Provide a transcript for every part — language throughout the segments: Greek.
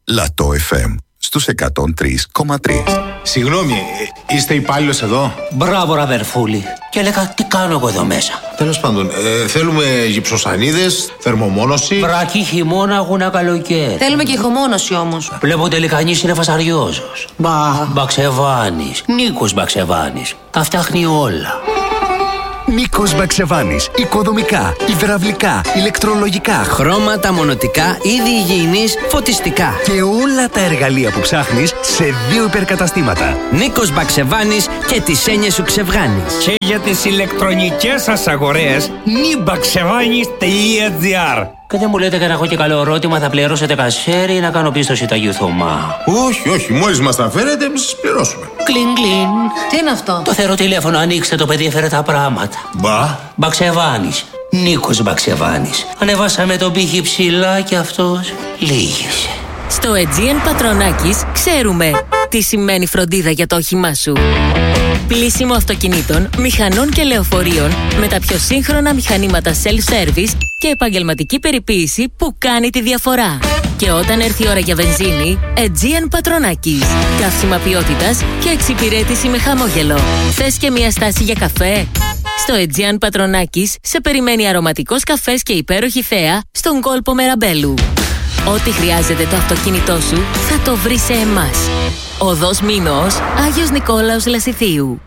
Λατό FM στους 103,3. Συγγνώμη, είστε υπάλληλος εδώ? Μπράβο, Ραβερφούλη. Και έλεγα, τι κάνω εγώ εδώ μέσα? Τέλος πάντων, θέλουμε γυψοσανίδες, θερμομόνωση. Βρακή, χειμώνα, αγώνα, καλοκαίρι. Θέλουμε και ηχομόνωση όμως. Βλέπω τελικανής είναι φασαριόζος. Μπαξεβάνης. Νίκος Μπαξεβάνης. Τα φτιάχνει όλα. Νίκος Μπαξεβάνης. Οικοδομικά, υδραυλικά, ηλεκτρολογικά, χρώματα, μονοτικά, είδη υγιεινής, φωτιστικά. Και όλα τα εργαλεία που ψάχνεις σε 2 υπερκαταστήματα. Νίκος Μπαξεβάνης και τις έννοιες σου ξεβγάνεις. Και για τις ηλεκτρονικές σας αγορές, nibaksevanis.gr. Και δεν μου λέτε και να έχω και καλό ερώτημα, θα πληρώσετε κασέρι ή να κάνω πίστοση Αγίου Θωμά? Όχι, μόλις μας τα φέρετε, εμείς σας πληρώσουμε. Κλιν, κλιν. Τι είναι αυτό? Το θεροτηλέφωνο, ανοίξτε το, παιδί έφερε τα πράγματα. Μπαξεβάνης. Νίκος Μπαξεβάνης. Ανεβάσαμε τον πύχη ψηλά και αυτός λύγησε. Στο Aegean Πατρονάκης ξέρουμε τι σημαίνει φροντίδα για το όχημά σου. Πλύσιμο αυτοκινήτων, μηχανών και λεωφορείων με τα πιο σύγχρονα μηχανήματα self-service και επαγγελματική περιποίηση που κάνει τη διαφορά. Και όταν έρθει η ώρα για βενζίνη, Aegean Πατρονάκης. Καύσιμα ποιότητας και εξυπηρέτηση με χαμόγελο. Θες και μια στάση για καφέ? Στο Aegean Πατρονάκης σε περιμένει αρωματικός καφές και υπέροχη θέα στον κόλπο Μεραμπέλου. Ό,τι χρειάζεται το αυτοκίνητό σου θα το βρει σε εμάς. Οδός Μήνος, Άγιος Νικόλαος Λασιθίου.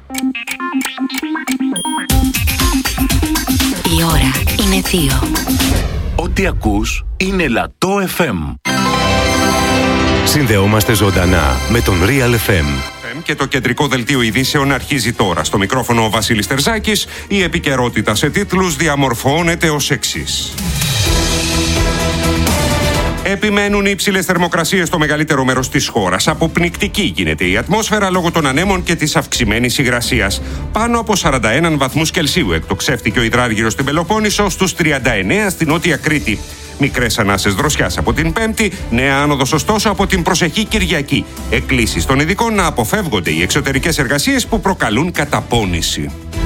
Η ώρα είναι 2. Ό,τι ακούς είναι Λατό FM. Συνδεόμαστε ζωντανά με τον Real FM. Και το κεντρικό δελτίο ειδήσεων αρχίζει τώρα. Στο μικρόφωνο ο Βασίλης Τερζάκης. Η επικαιρότητα σε τίτλους διαμορφώνεται ως εξής. Επιμένουν οι υψηλές θερμοκρασίες στο μεγαλύτερο μέρος της χώρας. Αποπνικτική γίνεται η ατμόσφαιρα λόγω των ανέμων και της αυξημένης υγρασίας. Πάνω από 41 βαθμούς Κελσίου εκτοξεύτηκε ο υδράργυρος στην Πελοπόννησο, στους 39 στην Νότια Κρήτη. Μικρές ανάσες δροσιάς από την Πέμπτη, νέα άνοδος ωστόσο από την προσεχή Κυριακή. Εκκλήσεις των ειδικών να αποφεύγονται οι εξωτερικές εργασίες που προκαλούν καταπώνηση.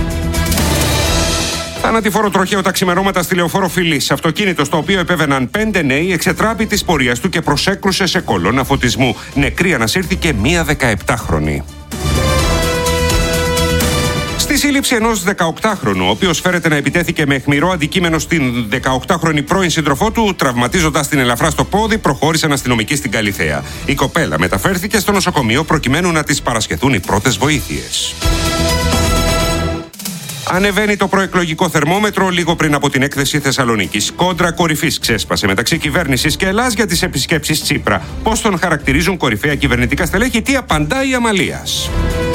Θανατηφόρο τροχαίο τα ξημερώματα στη Λεωφόρο Φιλής. Αυτοκίνητο στο οποίο επέβαιναν 5 νέοι εξετράπη της πορείας του και προσέκρουσε σε κολόνα φωτισμού. Νεκρή ανασύρθηκε μία 17χρονη. Στη σύλληψη ενός 18χρονου, ο οποίος φέρεται να επιτέθηκε με αιχμηρό αντικείμενο στην 18χρονη πρώην σύντροφό του, τραυματίζοντας την ελαφρά στο πόδι, προχώρησαν αστυνομικοί στην Καλιθέα. Η κοπέλα μεταφέρθηκε στο νοσοκομείο προκειμένου να της παρασχεθούν οι πρώτες βοήθειες. Ανεβαίνει το προεκλογικό θερμόμετρο λίγο πριν από την έκθεση Θεσσαλονίκης. Κόντρα κορυφής ξέσπασε μεταξύ κυβέρνησης και Ελλάς για τις επισκέψεις Τσίπρα. Πώς τον χαρακτηρίζουν κορυφαία κυβερνητικά στελέχη, τι απαντάει η Αμαλίας.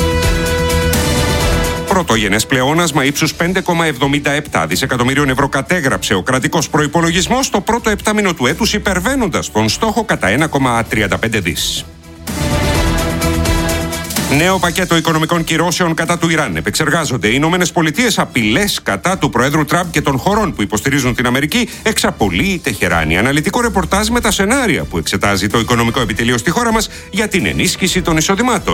Πρωτογενές πλεόνασμα ύψους 5,77 δισεκατομμυρίων ευρώ κατέγραψε ο κρατικός προϋπολογισμός το πρώτο επτάμηνο του έτους, υπερβαίνοντας τον στόχο κατά 1,35 δις. Νέο πακέτο οικονομικών κυρώσεων κατά του Ιράν. Επεξεργάζονται οι Ηνωμένες Πολιτείες απειλές κατά του Προέδρου Τραμπ και των χωρών που υποστηρίζουν την Αμερική. Εξαπολύει η Τεχεράνη. Αναλυτικό ρεπορτάζ με τα σενάρια που εξετάζει το οικονομικό επιτελείο στη χώρα μας για την ενίσχυση των εισοδημάτων.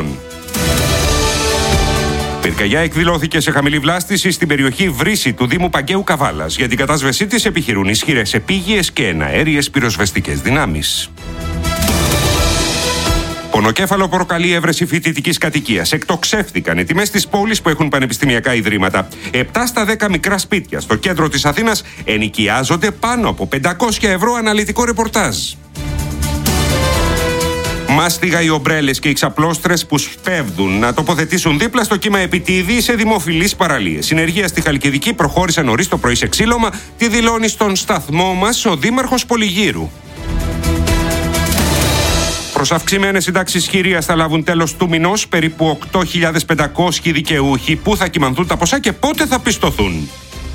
Πυρκαγιά εκδηλώθηκε σε χαμηλή βλάστηση στην περιοχή Βρύση του Δήμου Παγκαίου Καβάλας. Για την κατάσβεσή της επιχειρούν ισχυρές επίγειες και εναέριες πυροσβεστικές δυνάμεις. Πονοκέφαλο προκαλεί έβρεση φοιτητικής κατοικίας. Εκτοξεύθηκαν οι τιμές της πόλης που έχουν πανεπιστημιακά ιδρύματα. 7 στα 10 μικρά σπίτια στο κέντρο της Αθήνας ενοικιάζονται πάνω από 500 ευρώ, αναλυτικό ρεπορτάζ. Μάστιγα οι ομπρέλες και οι ξαπλώστρες που σπέβδουν να τοποθετήσουν δίπλα στο κύμα επιτίδη σε δημοφιλείς παραλίες. Συνεργεία στη Χαλκιδική προχώρησαν νωρίς το πρωί σε ξύλωμα, τη δηλώνει στον σταθμό μας ο Δήμαρχος Πολυγύρου. Προς αυξημένες συντάξεις χειρίας θα λάβουν τέλος του μηνός περίπου 8.500 δικαιούχοι. Πού θα κυμανθούν τα ποσά και πότε θα πιστωθούν.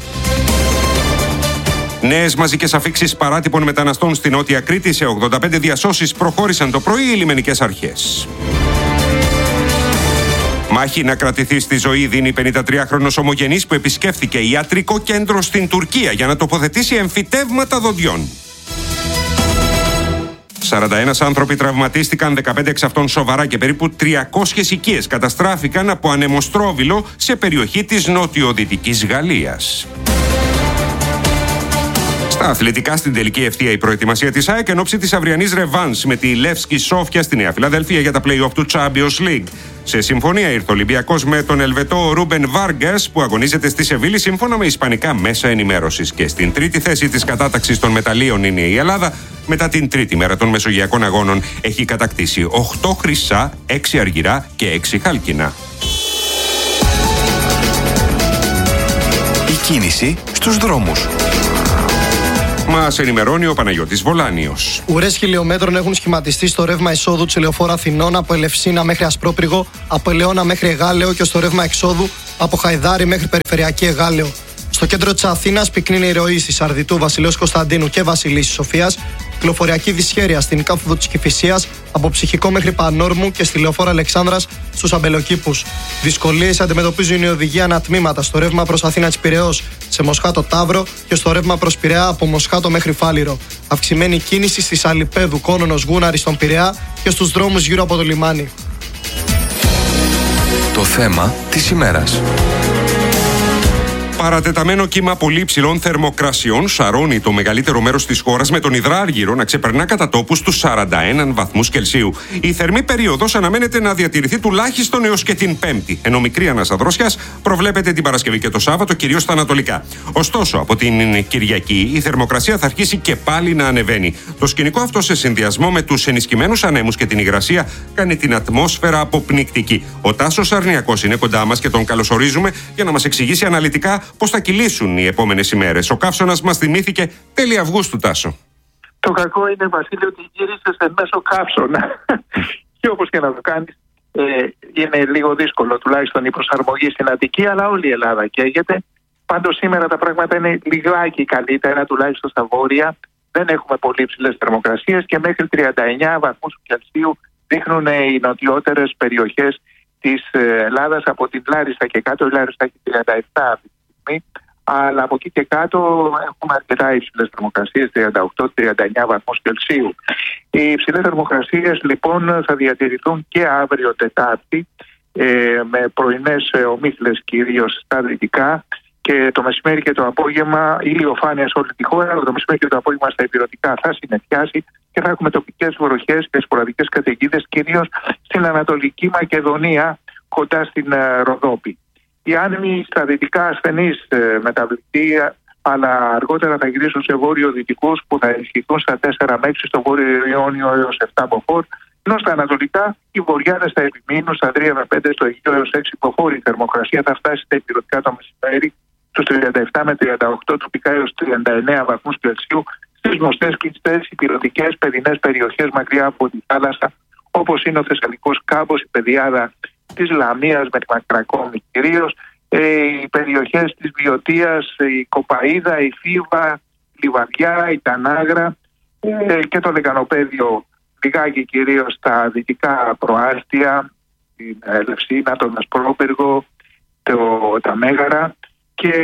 Νέες μαζικές αφίξεις παράτυπων μεταναστών στη Νότια Κρήτη. Σε 85 διασώσεις προχώρησαν το πρωί οι λιμενικές αρχές. Μάχη να κρατηθεί στη ζωή δίνει 53χρονος ομογενής που επισκέφθηκε ιατρικό κέντρο στην Τουρκία για να τοποθετήσει εμφυτεύματα δοντιών. 41 άνθρωποι τραυματίστηκαν, 15 εξ αυτών σοβαρά και περίπου 300 οικίες καταστράφηκαν από ανεμοστρόβιλο σε περιοχή της νοτιοδυτικής Γαλλίας. Στα αθλητικά, στην τελική ευθεία η προετοιμασία της ΑΕΚ εν ώψη της αυριανής ρεβάνς με τη Λεύσκη Σόφια στη Νέα Φιλαδέλφια για τα play-off του Champions League. Σε συμφωνία ήρθε ο Ολυμπιακός με τον Ελβετό Ρούμπεν Βάργκας που αγωνίζεται στη Σεβίλη σύμφωνα με ισπανικά μέσα ενημέρωσης. Και στην τρίτη θέση της κατάταξης των μεταλλίων είναι η Ελλάδα. Μετά την τρίτη μέρα των Μεσογειακών Αγώνων έχει κατακτήσει 8 χρυσά, 6 αργυρά και 6 χάλκινα. Η κίνηση στους δρόμους. Μας ενημερώνει ο Παναγιώτης Βολάνιος. Ουρές χιλιόμετρων έχουν σχηματιστεί στο ρεύμα εισόδου της Ελεοφόρου Αθηνών από Ελευσίνα μέχρι Ασπρόπυργο, από Ελαιώνα μέχρι Εγάλεο και στο ρεύμα εξόδου από Χαϊδάρη μέχρι Περιφερειακή Εγάλεο. Στο κέντρο της Αθήνας πυκνίνει η ροή στη Σαρδιτού, Βασιλέως Κωνσταντίνου και Βασιλής Σοφίας. Κυκλοφοριακή δυσχέρεια στην κάθοδο της Κηφισίας από Ψυχικό μέχρι Πανόρμου και στη Λεωφόρο Αλεξάνδρας στους Αμπελοκήπους. Δυσκολίες αντιμετωπίζουν οι οδηγοί ανατμήματα στο ρεύμα προς Αθήνα της Πειραιώς, σε Μοσχάτο Ταύρο και στο ρεύμα προς Πειραιά από Μοσχάτο μέχρι Φάληρο. Αυξημένη κίνηση στη Σαλιπέδου, Κόνονος, Γούναρη στον Πειραιά και στους δρόμους γύρω από το λιμάνι. Το θέμα της ημέρας. Παρατεταμένο κύμα πολύ υψηλών θερμοκρασιών σαρώνει το μεγαλύτερο μέρος της χώρας με τον υδράργυρο να ξεπερνά κατά τόπους τους 41 βαθμούς Κελσίου. Η θερμή περίοδος αναμένεται να διατηρηθεί τουλάχιστον έως και την Πέμπτη, ενώ μικρή ανάσα δρόσιας προβλέπεται την Παρασκευή και το Σάββατο, κυρίως στα ανατολικά. Ωστόσο, από την Κυριακή η θερμοκρασία θα αρχίσει και πάλι να ανεβαίνει. Το σκηνικό αυτό, σε συνδυασμό με τους ενισχυμένους ανέμους και την υγρασία, κάνει την ατμόσφαιρα αποπνικτική. Ο Τάσος Αρνιακός είναι κοντά μας και τον καλωσορίζουμε για να μας εξηγήσει αναλυτικά πώς θα κυλήσουν οι επόμενες ημέρες. Ο καύσωνας μας θυμήθηκε τέλη Αυγούστου, Τάσο. Το κακό είναι, Βασίλη, ότι γύρισες σε μέσο καύσωνα. Και όπως και να το κάνεις, είναι λίγο δύσκολο τουλάχιστον η προσαρμογή στην Αττική, αλλά όλη η Ελλάδα καίγεται. Πάντως σήμερα τα πράγματα είναι λιγάκι καλύτερα, τουλάχιστον στα βόρεια. Δεν έχουμε πολύ ψηλές θερμοκρασίες και μέχρι 39 βαθμούς Κελσίου δείχνουν οι νοτιότερες περιοχές της Ελλάδας. Από την Λάρισα και κάτω, η Λάρισα έχει 37 αλλά από εκεί και κάτω έχουμε αρκετά υψηλές θερμοκρασίες, 38-39 βαθμούς Κελσίου. Οι υψηλές θερμοκρασίες λοιπόν θα διατηρηθούν και αύριο Τετάρτη με πρωινές ομίχλες κυρίως στα δυτικά και το μεσημέρι και το απόγευμα ηλιοφάνεια σε όλη τη χώρα, αλλά το μεσημέρι και το απόγευμα στα ηπειρωτικά θα συνεχιάσει και θα έχουμε τοπικές βροχές και σποραδικές καταιγίδες κυρίως στην Ανατολική Μακεδονία κοντά στην Ροδόπη. Οι άνεμοι στα δυτικά ασθενείς μεταβλητοί, αλλά αργότερα θα γυρίσουν σε βόρειο-δυτικούς που θα ενισχυθούν στα 4 με 6 στο βόρειο Ιόνιο έως 7 μποφόρ, ενώ στα ανατολικά οι βορειάδες θα επιμείνουν στα 3 με 5 στο Αιγαίο έως 6 μποφόρ. Η θερμοκρασία θα φτάσει στα ηπειρωτικά το μεσημέρι στους 37 με 38, τοπικά έως 39 βαθμούς Κελσίου, στις γνωστές κλειστές ηπειρωτικές παιδινές περιοχές μακριά από τη θάλασσα, όπως είναι ο Θεσσαλικός Κάμπος, η Πεδιάδα της Λαμίας με τη Μακρακόμη κυρίως, οι περιοχές της Βιωτίας, η Κοπαΐδα, η Φίβα, η Λιβαδιά, η Τανάγρα και το Λεκανοπέδιο λιγάκι κυρίως στα δυτικά προάστια, την Ελευσίνα, τον Ασπρόπυργο, τα Μέγαρα και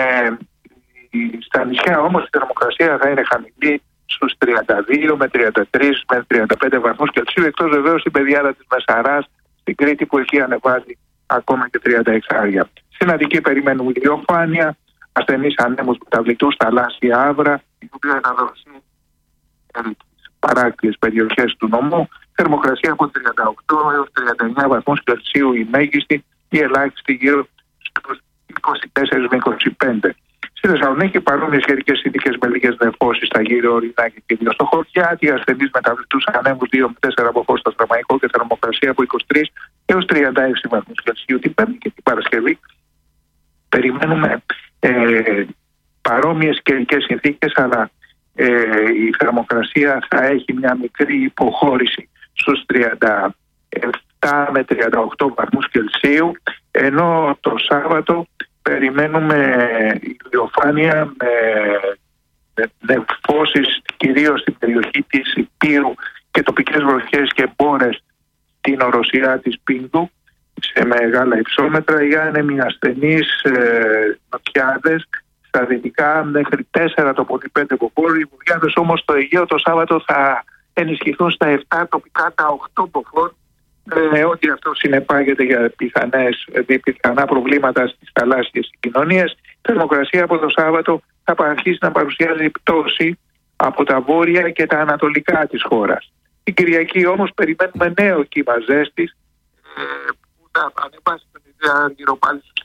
στα νησιά όμως η θερμοκρασία θα είναι χαμηλή στους 32 με 33 με 35 βαθμούς Κελσίου, εκτός βεβαίως η Πεδιάδα της Μεσαράς στην Κρήτη που εκεί ανεβάζει ακόμα και 36 άρια. Στην Αττική περιμένουμε ηλιοφάνεια, ασθενείς ανέμους μεταβλητούς, θαλάσσια άβρα, η οποία θα δώσει τις παράκτιες περιοχές του νομού. Θερμοκρασία από 38 έως 39 βαθμούς Κελσίου η μέγιστη, η ελάχιστη γύρω στους 24 με 25. Στη Θεσσαλονίκη παρόμοιες σχετικές συνθήκες με λίγες νεφώσεις στα γύρω ορεινά και κυρίως στο Χωριάτι, ασθενείς μεταβλητούς ανέμους 2 με 4 από φως στο Στραμαϊκό και θερμοκρασία από 23 έως 36 βαθμούς Κελσίου την Πέμπτη και την Παρασκευή. Περιμένουμε παρόμοιες καιρικές συνθήκες, αλλά η θερμοκρασία θα έχει μια μικρή υποχώρηση στους 37 με 38 βαθμούς Κελσίου, ενώ το Σάββατο περιμένουμε ηλιοφάνεια με νεφώσεις κυρίως στην περιοχή της Υπήρου και τοπικές βροχές και μπόρες στην οροσειρά της Πίνδου σε μεγάλα υψόμετρα. Οι άνεμοι ασθενείς νοτιάδες στα δυτικά μέχρι 4 το πολύ 5 μποφόρ. Οι βουλιάδες όμως στο Αιγαίο το Σάββατο θα ενισχυθούν στα 7, τοπικά τα 8 μποφόρ. Ό,τι αυτό συνεπάγεται για πιθανά προβλήματα στις θαλάσσιες κοινωνίες. Η θερμοκρασία από το Σάββατο θα αρχίσει να παρουσιάζει πτώση από τα βόρεια και τα ανατολικά της χώρας. Την Κυριακή όμως περιμένουμε νέο κύμα ζέστης που θα ανεβάσει τον γύρω πάλι στους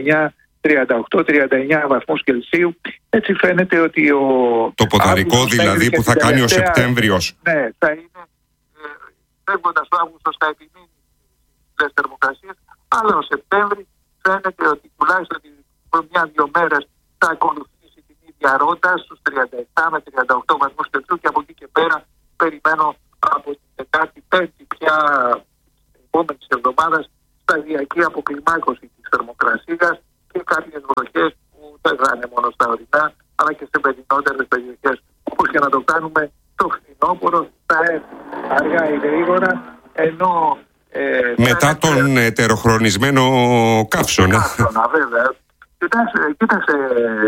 38-39 βαθμούς Κελσίου. Έτσι φαίνεται ότι το ποδαρικό δηλαδή που θα κάνει ο Σεπτέμβριος. Ναι, θα είναι φεύγοντας ο Αύγουστος θα επιμείνει στις θερμοκρασίες, αλλά ο Σεπτέμβρης φαίνεται ότι τουλάχιστον μια-δυο μέρες θα ακολουθήσει την ίδια ρότα στους 37 με 38 βαθμούς Κελσίου και από εκεί και πέρα περιμένω από την 15η πια επόμενης εβδομάδας σταδιακή αποκλιμάκωση της θερμοκρασίας και κάποιες βροχές που δεν θα είναι μόνο στα ορεινά αλλά και σε παιδινότερες περιοχές. Όπως και να το κάνουμε, το φθινόπωρο θα έρθει αργά ή γρήγορα, ενώ μετά τον ετεροχρονισμένο καύσωνα. Βέβαια. Κοίταξε.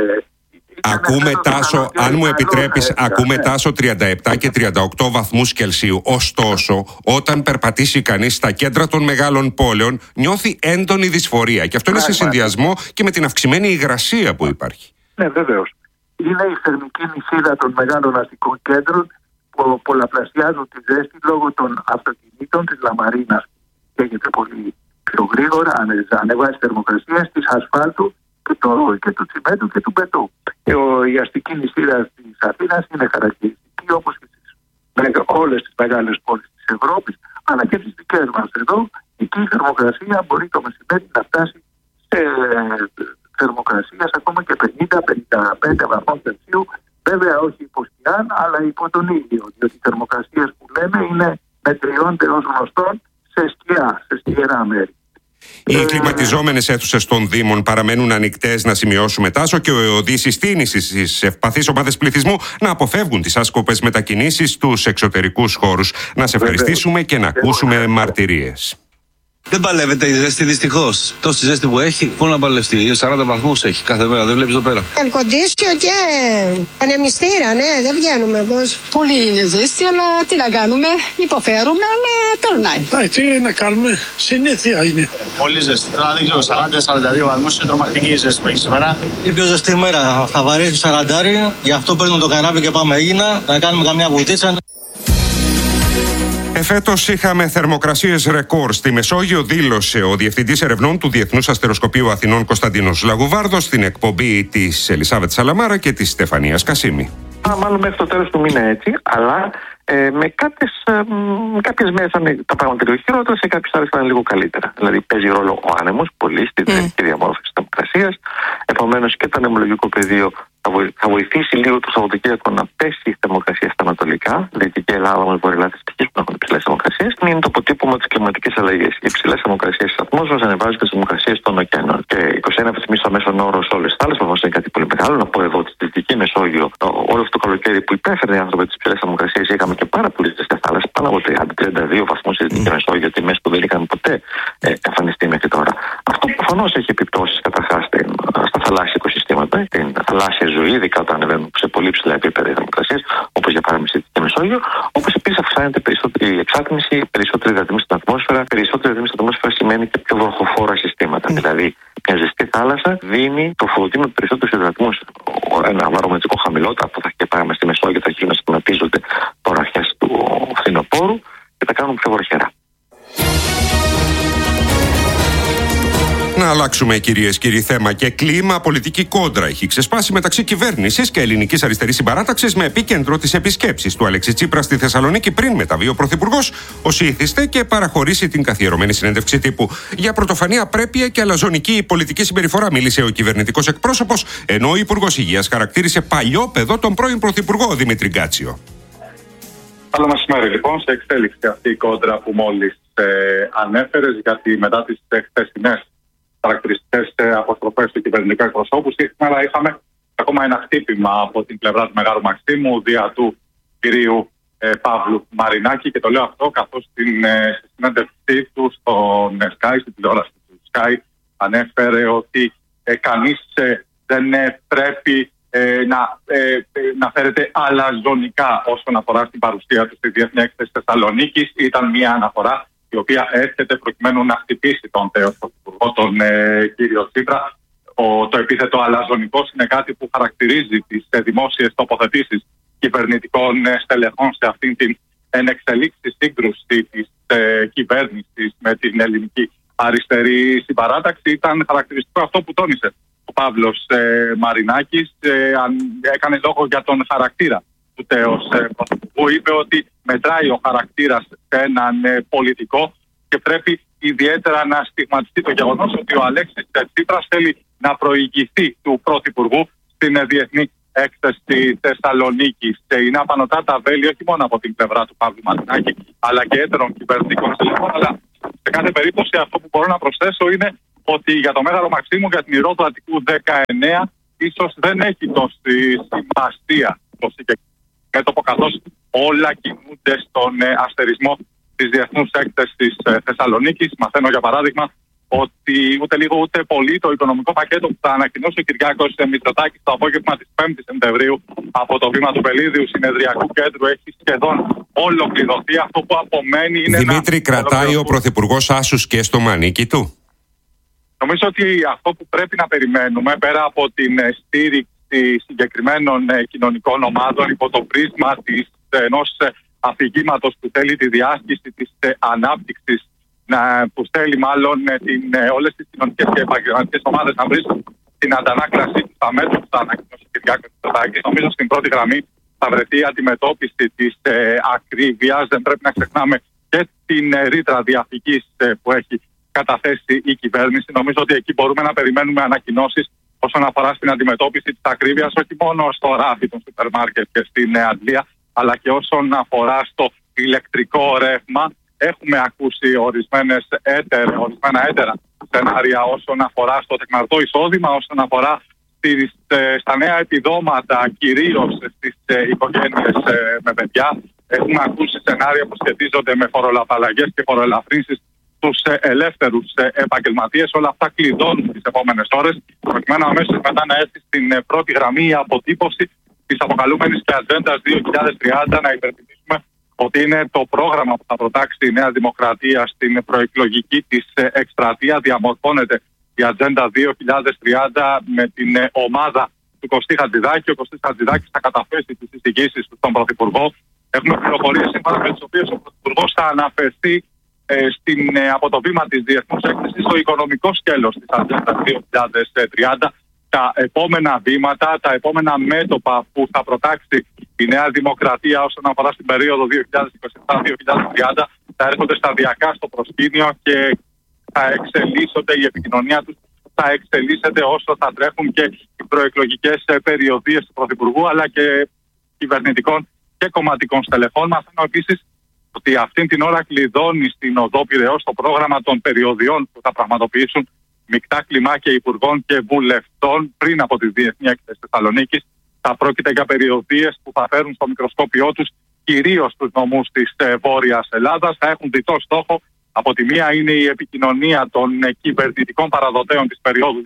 Ακούμε, Τάσο, αν μου επιτρέπεις, ακούμε, Τάσο, 37 και 38 βαθμούς Κελσίου. Ωστόσο, όταν περπατήσει κανείς στα κέντρα των μεγάλων πόλεων, νιώθει έντονη δυσφορία. Και αυτό είναι σε συνδυασμό και με την αυξημένη υγρασία που υπάρχει. Ναι, βεβαίως. Είναι η θερμική νησίδα των μεγάλων αστικών κέντρων που πολλαπλασιάζουν τη ζέστη λόγω των αυτοκινήτων, της λαμαρίνας που καίγεται πολύ πιο γρήγορα, ανεβάζει θερμοκρασία, της ασφάλτου και του τσιμέντου και του μπετού. Η αστική νησίδα της Αθήνας είναι χαρακτηριστική όπως και όλες τις μεγάλες πόλεις της Ευρώπης, αλλά και τις δικές μας εδώ. Εκεί η θερμοκρασία μπορεί το μεσημέρι να φτάσει σε θερμοκρασίας ακόμα και 50-55 βαθμούς Κελσίου. Βέβαια όχι υπό σκιά, αλλά υπό τον ήλιο, διότι οι θερμοκρασίες που λέμε μετριώνται ως γνωστόν σε σκιά, σε σκιερά μέρη. Οι κλιματιζόμενες αίθουσες των Δήμων παραμένουν ανοιχτές, να σημειώσουμε, Τάσο, και ο οδοί συστήνηση στις ευπαθείς ομάδες πληθυσμού να αποφεύγουν τις άσκοπες μετακινήσεις στους εξωτερικούς χώρους. Να σε ευχαριστήσουμε και να ακούσουμε μαρτυρίες. Δεν παλεύεται η ζέστη, δυστυχώς. Τόση ζέστη που έχει, πού να παλευτεί? 40 βαθμούς έχει κάθε μέρα, δεν βλέπεις εδώ πέρα. Ελκοντήσιο και ανεμιστήρα, ναι, δεν βγαίνουμε πώς. Πολύ είναι ζέστη, αλλά τι να κάνουμε, υποφέρουμε, αλλά περνάει. Τι να κάνουμε, συνήθεια είναι. Πολύ ζέστη, τώρα δεν ξέρω, 40-42 βαθμούς, είναι τρομακτική η ζέστη που έχει σήμερα. Η πιο ζεστή μέρα, θα βαρέσει 40, γι' αυτό παίρνουμε το καράβι και πάμε Αίγινα, να κάνουμε καμιά βουτίτσα. Εφέτος είχαμε θερμοκρασίες ρεκόρ στη Μεσόγειο, δήλωσε ο Διευθυντής Ερευνών του Διεθνούς Αστεροσκοπείου Αθηνών Κωνσταντίνος Λαγουβάρδος στην εκπομπή της Ελισάβετ Σαλαμάρα και της Στεφανίας Κασίμη. Μάλλον μέχρι το τέλος του μήνα έτσι, αλλά με κάποιες μέρες τα πράγματα λίγο χειρότερα, σε κάποιες άλλες θα είναι λίγο καλύτερα. Δηλαδή παίζει ρόλο ο άνεμος πολύ στην τελική διαμόρφωση της θερμοκρασίας. Επομένως και το ανεμολογικό πεδίο θα βοηθήσει λίγο το Σαββατοκύριακο να πέσει η θερμοκρασία στα ανατολικά. Δυτική Ελλάδα όμως μπορεί να έχουν υψηλές θερμοκρασίες. Είναι το αποτύπωμα της κλιματικής αλλαγής. Οι υψηλές θερμοκρασίες της ατμόσφαιρας ανεβάζουν τις θερμοκρασίες των ωκεανών. Και 21 βαθμούς στο μέσον όρο σε όλες τις άλλες, προφανώς είναι κάτι πολύ μεγάλο. Να πω εδώ ότι στη Δυτική Μεσόγειο, όλο αυτό το καλοκαίρι που υπέφεραν οι άνθρωποι τις υψηλές θερμοκρασίες, είχαμε και πάρα πολύ ζεστή θάλασσα, πάνω από 30-32 βαθμούς στη Δυτική Μεσόγειο, τιμές που δεν είχαν ποτέ εμφανιστεί μέχρι τώρα. Αυτό προφανώς έχει επιπτώσεις καταρχάς στα θαλάσσια οικοσυστήματα, την θαλάσσια ζωή, ειδικά όταν ανεβαίνουν σε πολύ ψηλά επίπεδα θερμοκρασίας, όπως για παράδειγμα στη Δυτική Μεσόγειο, όπως επίσης αυξάνεται η εξάτμιση, περισσότερη υδατίνη στην ατμόσφαιρα. Περισσότερη υδατίνη στην ατμόσφαιρα σημαίνει και πιο βροχοφόρα συστήματα. Δηλαδή, μια ζεστή θάλασσα δίνει τροφοδοτεί με περισσότερους υδατμούς. Ένα βαρομετρικό χαμηλότερο, αυτό θα έχει και πράγμα στη Μεσόγειο, θα αρχίσουν να στιγματίζονται τώρα αρχές του φθινοπόρου και τα κάνουν πιο βροχερά. Να αλλάξουμε, κυρίες και κύριοι, θέμα και κλίμα. Πολιτική κόντρα έχει ξεσπάσει μεταξύ κυβέρνησης και ελληνικής αριστερής συμπαράταξης, με επίκεντρο τις επισκέψεις του Αλέξη Τσίπρα στη Θεσσαλονίκη πριν μεταβεί ο Πρωθυπουργός ως ήθιστε και παραχωρήσει την καθιερωμένη συνέντευξη τύπου. Για πρωτοφανή απρέπεια και αλαζονική πολιτική συμπεριφορά μίλησε ο κυβερνητικός εκπρόσωπος, ενώ ο Υπουργός Υγείας χαρακτήρισε παλιόπαιδο τον πρώην Πρωθυπουργό Δημήτρη Γκάτσιο. Καλό μεσημέρι, λοιπόν, σε εξέλιξη αυτή η κόντρα που μόλις ανέφερες, γιατί μετά τις χθεσινές χαρακτηριστικές αποστροφές του κυβερνητικού εκπροσώπου, σήμερα είχαμε ακόμα ένα χτύπημα από την πλευρά του Μεγάλου Μαξίμου δια του κυρίου Παύλου Μαρινάκη, και το λέω αυτό καθώς στη συνέντευξή του στον Sky, στην τηλεόραση του Sky, ανέφερε ότι κανείς δεν πρέπει να φέρεται αλαζονικά όσον αφορά στην παρουσία του στη Διεθνή Έκθεση Θεσσαλονίκης. Ήταν μια αναφορά η οποία έρχεται προκειμένου να χτυπήσει τον τέο πρωθυπουργό, τον κύριο Τσίπρα. Το επίθετο αλαζονικός είναι κάτι που χαρακτηρίζει τις δημόσιες τοποθετήσεις κυβερνητικών στελεχών σε αυτήν την ενεξελίξη σύγκρουση της κυβέρνησης με την ελληνική αριστερή συμπαράταξη. Ήταν χαρακτηριστικό αυτό που τόνισε ο Παύλος Μαρινάκης. Έκανε λόγο για τον χαρακτήρα του τέος πρωθυπουργού. Είπε ότι μετράει ο χαρακτήρας σε έναν πολιτικό και πρέπει ιδιαίτερα να στιγματιστεί το γεγονός ότι ο Αλέξης Τσίπρας θέλει να προηγηθεί του πρωθυπουργού στην διεθνή έκθεση Θεσσαλονίκης. Είναι απανωτά τα βέλη όχι μόνο από την πλευρά του Παύλου Μαρινάκη, αλλά και έτερων κυβερνητικών στελεχών. Αλλά σε κάθε περίπτωση αυτό που μπορώ να προσθέσω είναι ότι για το Μέγαρο Μαξίμου, για την Ηρώ του Αττικού 19, ίσως δεν έχει τόση σημασία το μέτωπο, καθώς όλα κινούνται στον αστερισμό της Διεθνούς Έκθεσης Θεσσαλονίκης. Μαθαίνω για παράδειγμα ότι ούτε λίγο ούτε πολύ το οικονομικό πακέτο που θα ανακοινώσει ο Κυριάκος Μητσοτάκης το απόγευμα της 5ης Σεπτεμβρίου από το βήμα του Πελίδιου Συνεδριακού Κέντρου έχει σχεδόν ολοκληρωθεί. Αυτό που απομένει είναι. Δημήτρη, κρατάει ο Πρωθυπουργός άσους και στο μανίκι του? Νομίζω ότι αυτό που πρέπει να περιμένουμε, πέρα από την στήριξη συγκεκριμένων κοινωνικών ομάδων υπό το πρίσμα ενός αφηγήματος που θέλει τη διάσκηση της ανάπτυξης, που θέλει μάλλον όλες τις κοινωνικές και επαγγελματικές ομάδες να βρίσκουν την αντανάκλασή του στα μέτρα που θα ανακοινώσει ο Κυριάκος Μητσοτάκης. Νομίζω στην πρώτη γραμμή θα βρεθεί η αντιμετώπιση της ακρίβειας. Δεν πρέπει να ξεχνάμε και την ρήτρα διαφυγής που έχει καταθέσει η κυβέρνηση. Νομίζω ότι εκεί μπορούμε να περιμένουμε ανακοινώσεις όσον αφορά στην αντιμετώπιση της ακρίβειας, όχι μόνο στο ράφι των σούπερ μάρκετ και στην Αγγλία, αλλά και όσον αφορά στο ηλεκτρικό ρεύμα. Έχουμε ακούσει ορισμένα έτερα σενάρια όσον αφορά στο τεκμαρτό εισόδημα, όσον αφορά στα νέα επιδόματα, κυρίως στις οικογένειες με παιδιά. Έχουμε ακούσει σενάρια που σχετίζονται με φορολαπαλλαγές και φοροελαφρύνσεις στους ελεύθερους επαγγελματίες. Όλα αυτά κλειδώνουν τις επόμενες ώρες, προκειμένου αμέσως μετά να έρθει στην πρώτη γραμμή η αποτύπωση της αποκαλούμενης και Ατζέντας 2030. Να υπενθυμίσουμε ότι είναι το πρόγραμμα που θα προτάξει η Νέα Δημοκρατία στην προεκλογική της εκστρατεία. Διαμορφώνεται η Ατζέντα 2030 με την ομάδα του Κωστή Χατζηδάκη. Ο Κωστής Χατζηδάκης θα καταθέσει τις εισηγήσεις του στον Πρωθυπουργό. Έχουμε πληροφορίες σύμφωνα με τις οποίες ο Πρωθυπουργός θα αναφερθεί από το βήμα της Διεθνούς Έκθεσης στο οικονομικό σκέλος της Ατζέντα 2030. Τα επόμενα βήματα, τα επόμενα μέτωπα που θα προτάξει η Νέα Δημοκρατία όσον αφορά στην περίοδο 2027-2030 θα έρχονται σταδιακά στο προσκήνιο και θα εξελίσσονται, η επικοινωνία τους θα εξελίσσεται όσο θα τρέχουν και οι προεκλογικές περιοδίες του Πρωθυπουργού, αλλά και κυβερνητικών και κομματικών στελεχών. Μαθαίνω επίσης ότι αυτήν την ώρα κλειδώνει στην οδό Πειραιώς το πρόγραμμα των περιοδιών που θα πραγματοποιήσουν μεικτά κλιμάκια υπουργών και βουλευτών πριν από τη Διεθνή Έκθεση Θεσσαλονίκης. Θα πρόκειται για περιοδίες που θα φέρουν στο μικροσκόπιό τους κυρίως τους νομούς της Βόρειας Ελλάδας. Θα έχουν διτό στόχο. Από τη μία είναι η επικοινωνία των κυβερνητικών παραδοτέων της περίοδου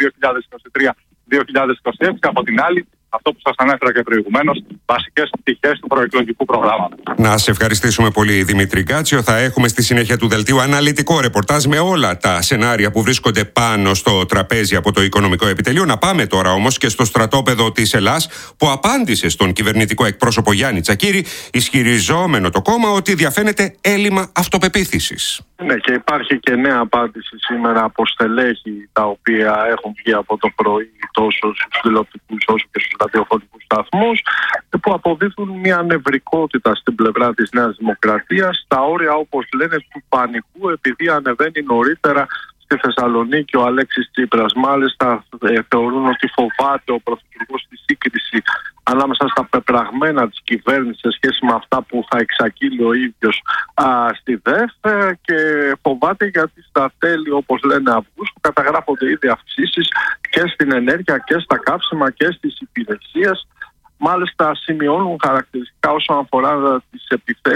2023-2026. Από την άλλη, αυτό που σας ανέφερα και προηγουμένως, βασικές πτυχές του προεκλογικού προγράμματος. Να σε ευχαριστήσουμε πολύ, Δημήτρη Γκάτσιο. Θα έχουμε στη συνέχεια του δελτίου αναλυτικό ρεπορτάζ με όλα τα σενάρια που βρίσκονται πάνω στο τραπέζι από το Οικονομικό Επιτελείο. Να πάμε τώρα όμως και στο στρατόπεδο της Ελλάς, που απάντησε στον κυβερνητικό εκπρόσωπο Γιάννη Τσακίρη, ισχυριζόμενο το κόμμα ότι διαφαίνεται έλλειμμα αυτοπεποίθησης. Ναι, και υπάρχει και νέα απάντηση σήμερα από στελέχη τα οποία έχουν βγει από το πρωί τόσο στους τηλεοπτικούς όσο και στους ραδιοφωνικούς σταθμούς, που αποδείχνουν μια νευρικότητα στην πλευρά της Νέας Δημοκρατίας, στα όρια, όπως λένε, του πανικού, επειδή ανεβαίνει νωρίτερα στη Θεσσαλονίκη ο Αλέξης Τσίπρας. Μάλιστα θεωρούν ότι φοβάται ο Πρωθυπουργός τη σύγκριση ανάμεσα στα πεπραγμένα της κυβέρνησης σε σχέση με αυτά που θα εξακύλει ο ίδιος στη ΔΕΦ, και φοβάται γιατί στα τέλη, όπως λένε, Αυγούστου καταγράφονται ήδη αυξήσεις και στην ενέργεια και στα καύσιμα και στις υπηρεσίες. Μάλιστα σημειώνουν χαρακτηριστικά όσον αφορά τις επιθέσεις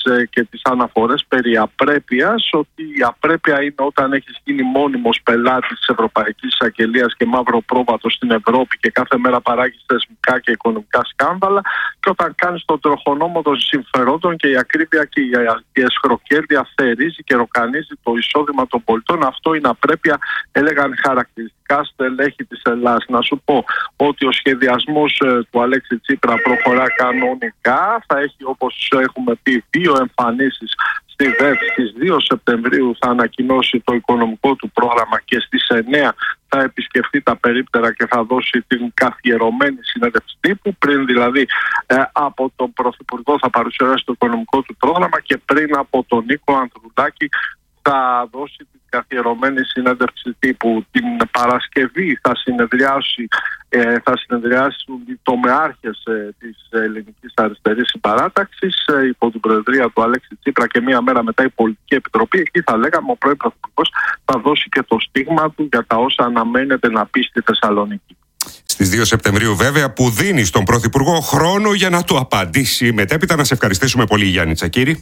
και τις αναφορές περί απρέπειας, ότι η απρέπεια είναι όταν έχεις γίνει μόνιμος πελάτης της Ευρωπαϊκής Εισαγγελίας και μαύρο πρόβατο στην Ευρώπη και κάθε μέρα παράγεις θεσμικά και οικονομικά σκάνδαλα, και όταν κάνεις τον τροχονόμο των συμφερόντων και η ακρίβεια και η εσχροκέρδεια θερίζει και ροκανίζει το εισόδημα των πολιτών. Αυτό είναι απρέπεια, έλεγαν χαρακτηριστικά στελέχη της Ελλάδας. Να σου πω ότι ο σχεδιασμός του Αλέξη Τσίπρα προχωρά κανονικά. Θα έχει, όπως έχουμε πει, 2 εμφανίσεις στη ΔΕΔ. Στις 2 Σεπτεμβρίου θα ανακοινώσει το οικονομικό του πρόγραμμα και στις 9 θα επισκεφτεί τα περίπτερα και θα δώσει την καθιερωμένη συνέντευξη τύπου. Πριν δηλαδή από τον Πρωθυπουργό θα παρουσιάσει το οικονομικό του πρόγραμμα και πριν από τον Νίκο Ανδρουλάκη θα δώσει την καθιερωμένη συνέντευξη τύπου. Την Παρασκευή θα συνεδριάσουν οι τομεάρχες της Ελληνικής Αριστερής Συμπαράταξης υπό την προεδρία του Αλέξη Τσίπρα και μία μέρα μετά η Πολιτική Επιτροπή. Εκεί θα λέγαμε ο πρώην Πρωθυπουργός θα δώσει και το στίγμα του για τα όσα αναμένεται να πει στη Θεσσαλονίκη. Στις 2 Σεπτεμβρίου βέβαια, που δίνει στον Πρωθυπουργό χρόνο για να του απαντήσει. Μετέπειτα να σε ευχαριστήσουμε πολύ, Γιάννη Τσακίρη.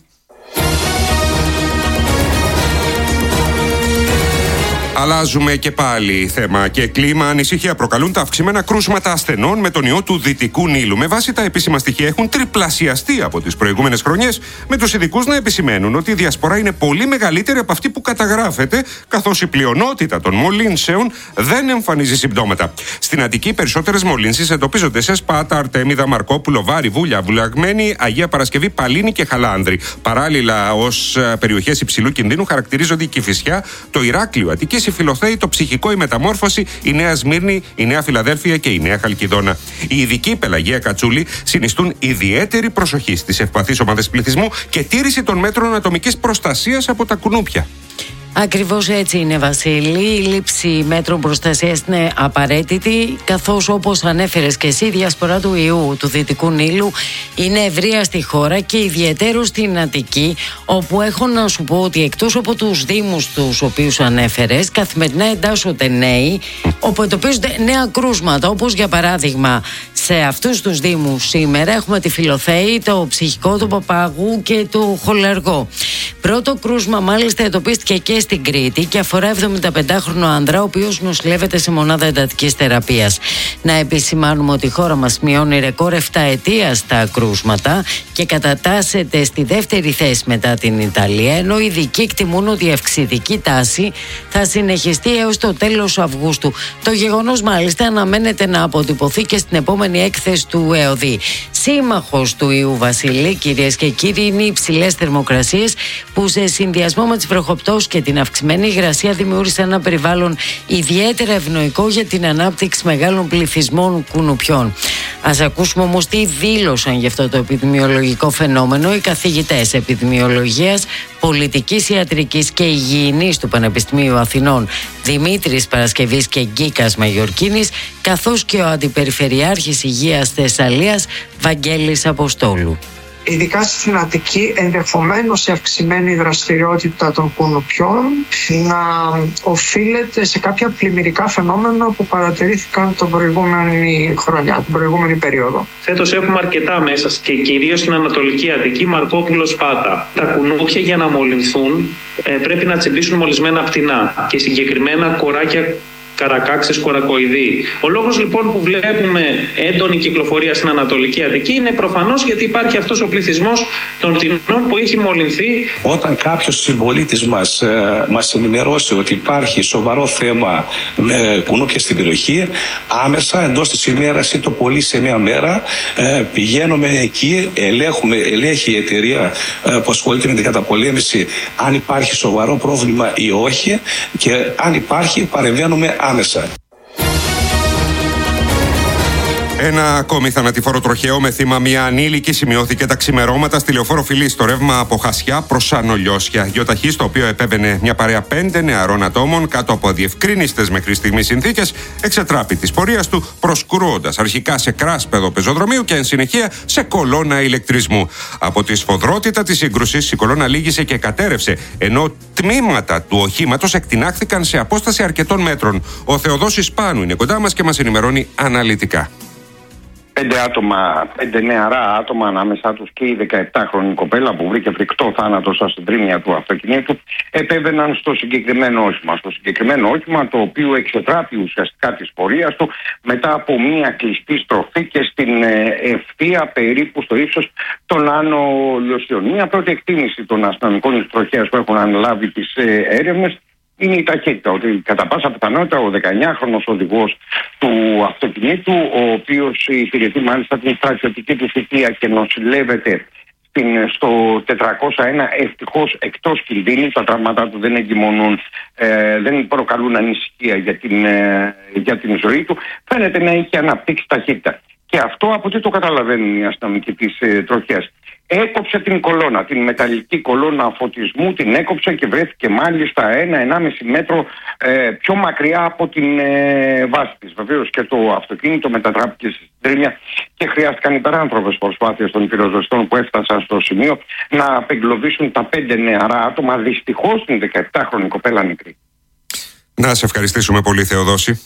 Αλλάζουμε και πάλι θέμα και κλίμα. Ανησυχία προκαλούν τα αυξημένα κρούσματα ασθενών με τον ιό του Δυτικού Νείλου. Με βάση τα επίσημα στοιχεία, έχουν τριπλασιαστεί από τις προηγούμενες χρονιές, με τους ειδικούς να επισημαίνουν ότι η διασπορά είναι πολύ μεγαλύτερη από αυτή που καταγράφεται, καθώς η πλειονότητα των μολύνσεων δεν εμφανίζει συμπτώματα. Στην Αττική, οι περισσότερες μολύνσεις εντοπίζονται σε Σπάτα, Αρτέμιδα, Μαρκόπουλο, Βάρη, Βούλια, Βουλαγμένη, Αγία Παρασκευή, Παλίνη και Χαλάνδρη. Παράλληλα, ως περιοχές υψηλού κινδύνου χαρακτηρίζονται η Κηφισιά, το Ηράκλειο Αττικής, η Φιλοθέη, το Ψυχικό, η Μεταμόρφωση, η Νέα Σμύρνη, η Νέα Φιλαδέλφια και η Νέα Χαλκιδόνα. Οι ειδικοί, Πελαγία Κατσούλη, συνιστούν ιδιαίτερη προσοχή στις ευπαθείς ομάδες πληθυσμού και τήρηση των μέτρων ατομικής προστασίας από τα κουνούπια. Ακριβώς έτσι είναι, Βασίλη. Η λήψη μέτρων προστασίας είναι απαραίτητη, καθώς όπως ανέφερες και εσύ, η διασπορά του ιού του Δυτικού Νείλου είναι ευρεία στη χώρα και ιδιαιτέρως στην Αττική, όπου έχω να σου πω ότι εκτός από τους δήμους τους οποίους ανέφερες, καθημερινά εντάσσονται νέοι, όπου εντοπίζονται νέα κρούσματα, όπως για παράδειγμα σε αυτούς τους δήμους σήμερα έχουμε τη Φιλοθέη, το Ψυχικό, το Παπάγου και το Χολαργό. Πρώτο κρούσμα μάλιστα εντοπίστηκε και στην Κρήτη και αφορά 75χρονο άνδρα, ο οποίος νοσηλεύεται σε μονάδα εντατικής θεραπείας. Να επισημάνουμε ότι η χώρα μας μειώνει ρεκόρ 7 ετίας στα κρούσματα και κατατάσσεται στη δεύτερη θέση μετά την Ιταλία, ενώ οι ειδικοί εκτιμούν ότι η αυξητική τάση θα συνεχιστεί έως το τέλος Αυγούστου. Το γεγονός μάλιστα αναμένεται να αποτυπωθεί και στην επόμενη έκθεση του ΕΟΔΗ. Σύμμαχος του ιού, Βασίλη, κυρίες και κύριοι, είναι οι υψηλές θερμοκρασίες που σε συνδυασμό με τις βροχοπτώσεις και την αυξημένη υγρασία δημιούργησαν ένα περιβάλλον ιδιαίτερα ευνοϊκό για την ανάπτυξη μεγάλων πληθυσμών κουνουπιών. Ας ακούσουμε όμως τι δήλωσαν για αυτό το επιδημιολογικό φαινόμενο οι καθηγητές επιδημιολογίας, πολιτικής ιατρικής και υγιεινής του Πανεπιστημίου Αθηνών Δημήτρης Παρασκευής και Γκίκας Μαγιορκίνης, καθώς και ο Αντιπεριφερειάρχης Υγείας Θεσσαλίας Βαγγέλης Αποστόλου. Ειδικά στην Αττική, ενδεχομένως η αυξημένη δραστηριότητα των κουνουπιών να οφείλεται σε κάποια πλημμυρικά φαινόμενα που παρατηρήθηκαν την προηγούμενη χρονιά, την προηγούμενη περίοδο. Φέτος έχουμε αρκετά μέσα και κυρίως στην Ανατολική Αττική, Μαρκόπουλο, Σπάτα. Τα κουνούπια για να μολυνθούν πρέπει να τσιμπήσουν μολυσμένα πτηνά και συγκεκριμένα κοράκια καρακάξες κορακοειδή. Ο λόγος λοιπόν που βλέπουμε έντονη κυκλοφορία στην Ανατολική Αττική είναι προφανώς γιατί υπάρχει αυτός ο πληθυσμός των πτηνών που έχει μολυνθεί. Όταν κάποιος συμπολίτης μας ενημερώσει ότι υπάρχει σοβαρό θέμα με κουνούπια στην περιοχή, άμεσα εντός της ημέρας ή το πολύ σε μια μέρα πηγαίνουμε εκεί, ελέγχει η εταιρεία που ασχολείται με την καταπολέμηση αν υπάρχει σοβαρό πρόβλημα ή όχι, και αν υπάρχει παρεμβαίνουμε άμεσα. Ένα ακόμη θανατηφόρο τροχαίο με θύμα μια ανήλικη σημειώθηκε τα ξημερώματα στη Λεωφόρο Φιλής, στο ρεύμα από Χασιά προς Ανολιώσια. Γεωταχή, στο οποίο επέβαινε μια παρέα 5 νεαρών ατόμων κάτω από αδιευκρίνιστες μέχρι στιγμής συνθήκες, εξετράπη της πορείας του, προσκρούοντας αρχικά σε κράσπεδο πεζοδρομίου και εν συνεχεία σε κολόνα ηλεκτρισμού. Από τη σφοδρότητα της σύγκρουσης, η κολόνα λύγησε και κατέρευσε, ενώ τμήματα του οχήματος εκτινάχθηκαν σε απόσταση αρκετών μέτρων. Ο Θεοδόσης Πάνου είναι κοντά μας και μας ενημερώνει αναλυτικά. 5 νεαρά άτομα, ανάμεσά τους και η 17χρονη κοπέλα που βρήκε φρικτό θάνατο στα συντρίμμια του αυτοκινήτου, επέβαιναν στο συγκεκριμένο όχημα. Στο συγκεκριμένο όχημα, το οποίο εξετράπη ουσιαστικά της πορείας του μετά από μια κλειστή στροφή και στην ευθεία περίπου στο ύψος των Άνω Λιωσιών. Μια πρώτη εκτίμηση των αστυνομικών της τροχέας που έχουν αναλάβει τις έρευνες είναι η ταχύτητα, ότι κατά πάσα πιθανότητα ο 19χρονος οδηγός του αυτοκινήτου, ο οποίος υπηρετεί μάλιστα την στρατιωτική του θητεία και νοσηλεύεται στο 401, ευτυχώς εκτός κινδύνου, τα τραύματά του δεν εγκυμονούν, δεν προκαλούν ανησυχία για την ζωή του, φαίνεται να έχει αναπτύξει ταχύτητα. Και αυτό από τι το καταλαβαίνουν οι αστυνομικοί της τροχέας? Έκοψε την κολόνα, την μεταλλική κολόνα φωτισμού, την έκοψε και βρέθηκε μάλιστα 1-1,5 μέτρο πιο μακριά από την βάση της. Βεβαίως και το αυτοκίνητο μετατράπηκε στη συντρίμμια και χρειάστηκαν υπεράνθρωπες προσπάθειες των πυροσβεστών που έφτασαν στο σημείο να απεγκλωβίσουν τα 5 νεαρά άτομα, δυστυχώς την 17χρονη κοπέλα μικρή. Να σε ευχαριστήσουμε πολύ, Θεοδόση.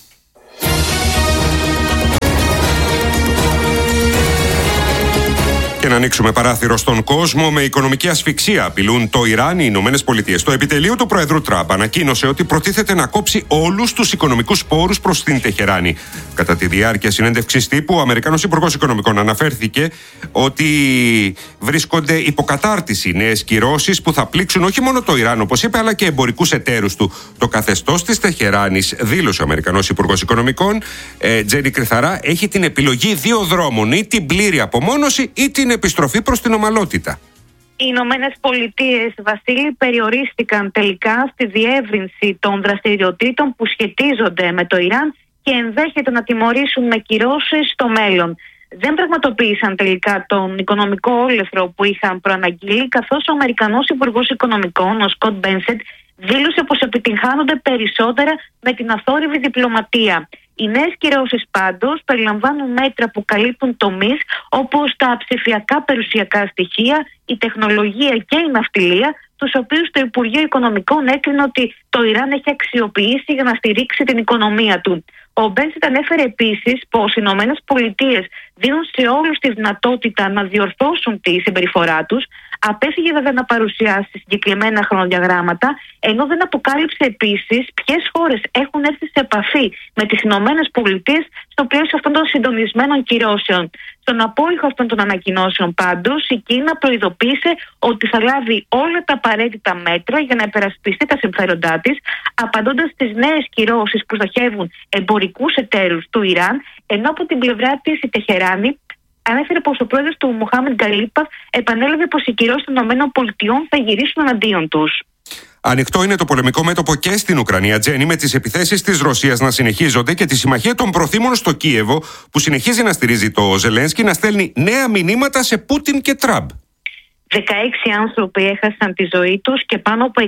Και να ανοίξουμε παράθυρο στον κόσμο. Με οικονομική ασφυξία απειλούν το Ιράν οι Ηνωμένες Πολιτείες. Το επιτελείο του Προέδρου Τραμπ ανακοίνωσε ότι προτίθεται να κόψει όλους τους οικονομικούς πόρους προς την Τεχεράνη. Κατά τη διάρκεια συνέντευξης τύπου, ο Αμερικανός Υπουργός Οικονομικών αναφέρθηκε ότι βρίσκονται υποκατάρτιση νέες κυρώσεις που θα πλήξουν όχι μόνο το Ιράν, όπως είπε, αλλά και εμπορικούς εταίρους του. Το καθεστώς της Τεχεράνης, δήλωσε ο Αμερικανός Υπουργός Οικονομικών, Τζέρι Κρυθαρά, έχει την επιλογή 2 δρόμων, ή την πλήρη απομόνωση ή την επιστροφή προς την ομαλότητα. Οι Ηνωμένες Πολιτείες, Βασίλη, περιορίστηκαν τελικά στη διεύρυνση των δραστηριοτήτων που σχετίζονται με το Ιράν και ενδέχεται να τιμωρήσουν με κυρώσεις στο μέλλον. Δεν πραγματοποίησαν τελικά τον οικονομικό όλεθρο που είχαν προαναγγείλει, καθώς ο Αμερικανός Υπουργός Οικονομικών, ο Σκοτ Μπένσετ, δήλωσε πως επιτυγχάνονται περισσότερα με την αθόρυβη διπλωματία. Οι νέες κυρώσεις πάντως περιλαμβάνουν μέτρα που καλύπτουν τομείς όπως τα ψηφιακά περιουσιακά στοιχεία, η τεχνολογία και η ναυτιλία, τους οποίους το Υπουργείο Οικονομικών έκρινε ότι το Ιράν έχει αξιοποιήσει για να στηρίξει την οικονομία του. Ο Μπένσετ ανέφερε επίσης πως οι Ηνωμένες Πολιτείες δίνουν σε όλους τη δυνατότητα να διορθώσουν τη συμπεριφορά τους. Απέφυγε βέβαια να παρουσιάσει συγκεκριμένα χρονοδιαγράμματα, ενώ δεν αποκάλυψε επίσης ποιες χώρες έχουν έρθει σε επαφή με τις Ηνωμένες Πολιτείες στο πλαίσιο αυτών των συντονισμένων κυρώσεων. Στον απόϊχο αυτών των ανακοινώσεων πάντως, η Κίνα προειδοποίησε ότι θα λάβει όλα τα απαραίτητα μέτρα για να υπερασπιστεί τα συμφέροντά της, απαντώντας στις νέες κυρώσεις που στοχεύουν εμπορικούς εταίρους του Ιράν, ενώ από την πλευρά της η Τεχεράνη ανέφερε πως ο πρόεδρος του Μοχάμεντ Γκαλίπαφ επανέλαβε πως οι κυρώσεις των ΗΠΑ θα γυρίσουν εναντίον τους. Ανοιχτό είναι το πολεμικό μέτωπο και στην Ουκρανία, Τζένι, με τις επιθέσεις της Ρωσίας να συνεχίζονται και τη συμμαχία των προθήμων στο Κίεβο, που συνεχίζει να στηρίζει το Ζελένσκι, να στέλνει νέα μηνύματα σε Πούτιν και Τραμπ. 16 άνθρωποι έχασαν τη ζωή τους και πάνω από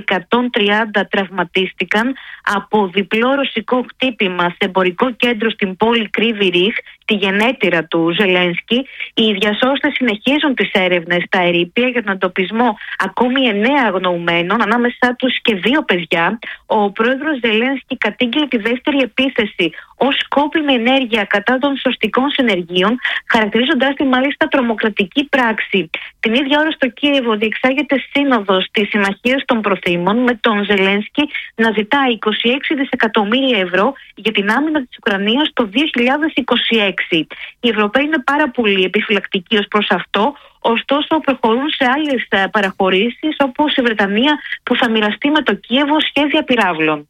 130 τραυματίστηκαν από διπλό ρωσικό χτύπημα σε εμπορικό κέντρο στην πόλη Κρύβι Ρίχ, τη γενέτειρα του Ζελένσκι. Οι διασώστες συνεχίζουν τις έρευνες στα ερείπια για τον εντοπισμό ακόμη 9 αγνοουμένων, ανάμεσά τους και 2 παιδιά. Ο πρόεδρος Ζελένσκι κατήγγειλε τη δεύτερη επίθεση ως σκόπιμη ενέργεια κατά των σωστικών συνεργείων, χαρακτηρίζοντάς τη μάλιστα τρομοκρατική πράξη. Την ίδια ώρα στο Κίεβο διεξάγεται σύνοδος της Συμμαχίας των Προθήμων, με τον Ζελένσκι να ζητά 26 δισεκατομμύρια ευρώ για την άμυνα της Ουκρανίας το 2026. Οι Ευρωπαίοι είναι πάρα πολύ επιφυλακτικοί ως προς αυτό, ωστόσο προχωρούν σε άλλες παραχωρήσεις, όπως η Βρετανία που θα μοιραστεί με το Κίεβο σχέδια πυράβλων.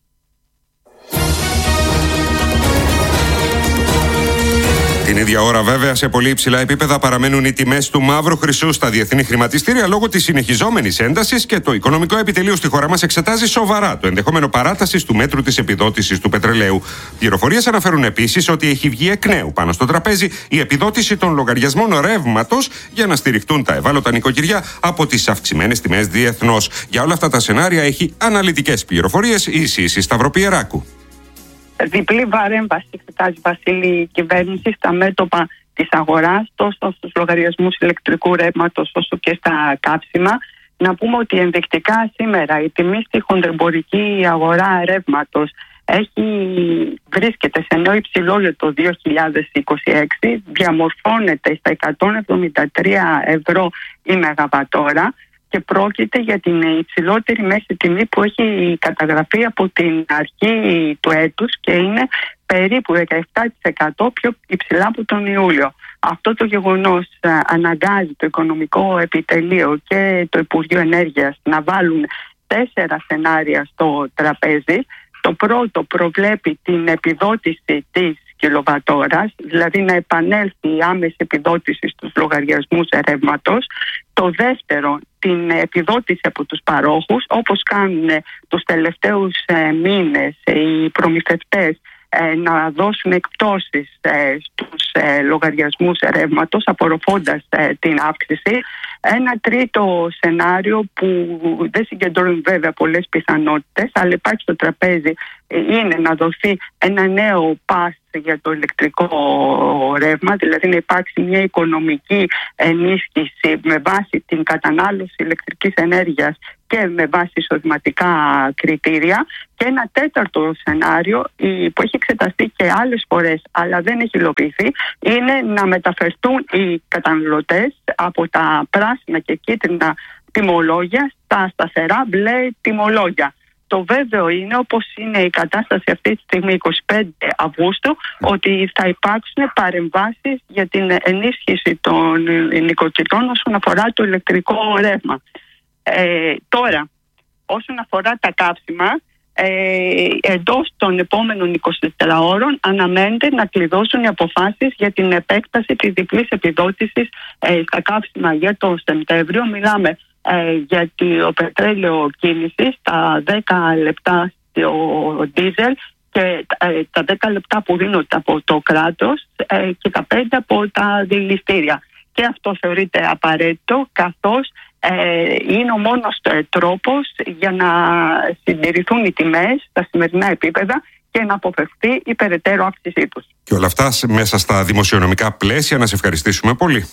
Την ίδια ώρα, βέβαια, σε πολύ υψηλά επίπεδα παραμένουν οι τιμές του μαύρου χρυσού στα διεθνή χρηματιστήρια λόγω της συνεχιζόμενης έντασης, και το Οικονομικό Επιτελείο στη χώρα μας εξετάζει σοβαρά το ενδεχόμενο παράτασης του μέτρου της επιδότησης του πετρελαίου. Πληροφορίες αναφέρουν επίσης ότι έχει βγει εκ νέου πάνω στο τραπέζι η επιδότηση των λογαριασμών ρεύματος για να στηριχτούν τα ευάλωτα νοικοκυριά από τις αυξημένες τιμές διεθνώς. Για όλα αυτά τα σενάρια έχει αναλυτικές πληροφορίες η Σύση Σταυροπιεράκου. Διπλή παρέμβαση εξετάζει, Βασίλη, η κυβέρνηση στα μέτωπα της αγοράς, τόσο στους λογαριασμούς ηλεκτρικού ρεύματος όσο και στα καύσιμα. Να πούμε ότι ενδεικτικά σήμερα η τιμή στη χονδρεμπορική αγορά ρεύματος βρίσκεται σε νέο υψηλό για το 2026, διαμορφώνεται στα 173 ευρώ η μεγαβατόρα και πρόκειται για την υψηλότερη μέση τιμή που έχει καταγραφεί από την αρχή του έτους και είναι περίπου 17% πιο υψηλά από τον Ιούλιο. Αυτό το γεγονός αναγκάζει το Οικονομικό Επιτελείο και το Υπουργείο Ενέργειας να βάλουν 4 σενάρια στο τραπέζι. Το πρώτο προβλέπει την επιδότηση της κιλοβατόρας, δηλαδή να επανέλθει η άμεση επιδότηση στους λογαριασμούς ρεύματος. Το δεύτερο, την επιδότηση από τους παρόχους, όπως κάνουν τους τελευταίους μήνες οι προμηθευτές, να δώσουν εκπτώσεις στους λογαριασμούς ρεύματος απορροφώντας την αύξηση. Ένα τρίτο σενάριο που δεν συγκεντρώνει βέβαια πολλές πιθανότητες, αλλά υπάρχει στο τραπέζι, είναι να δοθεί ένα νέο pass για το ηλεκτρικό ρεύμα, δηλαδή να υπάρξει μια οικονομική ενίσχυση με βάση την κατανάλωση ηλεκτρικής ενέργειας και με βάση εισοδηματικά κριτήρια. Και ένα τέταρτο σενάριο που έχει εξεταστεί και άλλες φορές αλλά δεν έχει υλοποιηθεί, είναι να μεταφερθούν οι καταναλωτές από τα πράσινα και κίτρινα τιμολόγια στα σταθερά μπλε τιμολόγια. Το βέβαιο είναι, όπως είναι η κατάσταση αυτή τη στιγμή 25 Αυγούστου, ότι θα υπάρξουν παρεμβάσεις για την ενίσχυση των νοικοκυριών όσον αφορά το ηλεκτρικό ρεύμα. Τώρα, όσον αφορά τα καύσιμα, εντός των επόμενων 24 ώρων αναμένεται να κλειδώσουν οι αποφάσεις για την επέκταση της διπλής επιδότησης στα καύσιμα για το Σεπτέμβριο. Μιλάμε για το πετρέλαιο κίνησης, τα 10 λεπτά στο ντίζελ και τα 10 λεπτά που δίνονται από το κράτος και τα 5 από τα δηληστήρια. Και αυτό θεωρείται απαραίτητο, καθώς είναι ο μόνος τρόπος για να συντηρηθούν οι τιμές στα σημερινά επίπεδα και να αποφευθεί η περαιτέρω αύξησή τους. Και όλα αυτά μέσα στα δημοσιονομικά πλαίσια. Να σε ευχαριστήσουμε πολύ.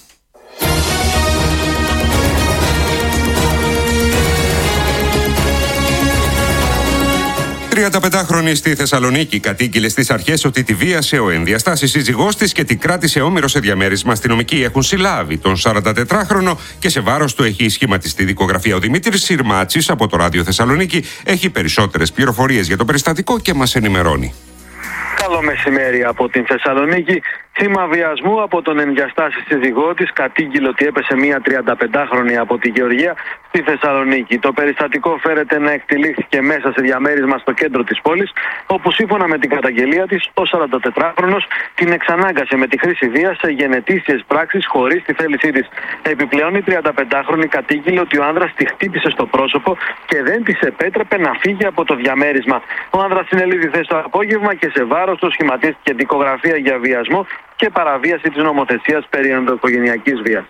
35χρονη στη Θεσσαλονίκη κατήγγειλε στις αρχές ότι τη βίασε ο ενδιαστάσης σύζυγός της και την κράτησε όμηρο σε διαμέρισμα. Αστυνομικοί έχουν συλλάβει τον 44χρονο και σε βάρος του έχει σχηματιστεί δικογραφία. Ο Δημήτρης Συρμάτσης από το Ράδιο Θεσσαλονίκη έχει περισσότερες πληροφορίες για το περιστατικό και μας ενημερώνει. Καλό μεσημέρι από την Θεσσαλονίκη. Θύμα βιασμού από τον ενδιαστάση σύζυγό της, κατήγγειλε ότι έπεσε μία 35χρονη από τη Γεωργία στη Θεσσαλονίκη. Το περιστατικό φέρεται να εκτελήθηκε μέσα σε διαμέρισμα στο κέντρο της πόλης, όπου σύμφωνα με την καταγγελία της, ο 44χρονος την εξανάγκασε με τη χρήση βίας σε γενετήσιες πράξεις χωρίς τη θέλησή της. Επιπλέον, η 35χρονη κατήγγειλε ότι ο άνδρας τη χτύπησε στο πρόσωπο και δεν της επέτρεπε να φύγει από το διαμέρισμα. Ο άνδρας συνελήφθη χθες το απόγευμα και σε βάρος του σχηματίστηκε δικογραφία για βιασμό και παραβίαση της νομοθεσίας περί ενδοοικογενειακής βίας.